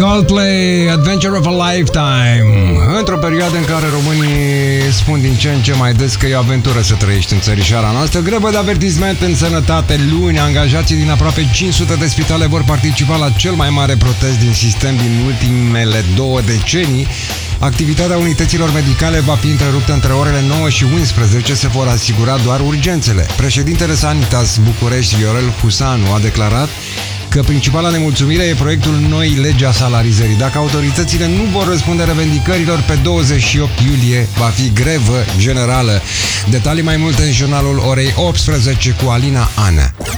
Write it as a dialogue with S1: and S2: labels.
S1: Coldplay, Adventure of a Lifetime. Într-o perioadă în care românii spun din ce în ce mai des că e o aventură să trăiești în țărișoara noastră, grevă de avertisment în sănătate luni. Angajații din aproape 500 de spitale vor participa la cel mai mare protest din sistem din ultimele 2 decenii. Activitatea unităților medicale va fi întreruptă între orele 9 și 11, se vor asigura doar urgențele. Președintele Sanitas București, Viorel Husanu, a declarat că principala nemulțumire e proiectul noi lege a salarizării. Dacă autoritățile nu vor răspunde revendicărilor, pe 28 iulie va fi grevă generală. Detalii mai multe în jurnalul orei 18 cu Alina Anea.